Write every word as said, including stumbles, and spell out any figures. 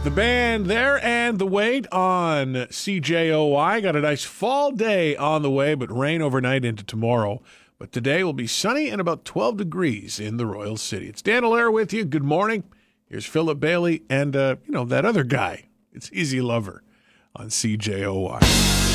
The band there and the wait on C J O Y. Got a nice fall day on the way, but rain overnight into tomorrow. But today will be sunny and about twelve degrees in the Royal City. It's Dan Allaire with you. Good morning. Here's Philip Bailey and, uh, you know, that other guy. It's Easy Lover on C J O Y.